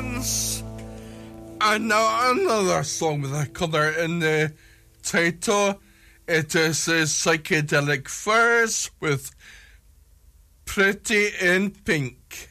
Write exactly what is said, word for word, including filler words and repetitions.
Swans. And now another song with a colour in the title. It is uh, Psychedelic Furs with Pretty in Pink.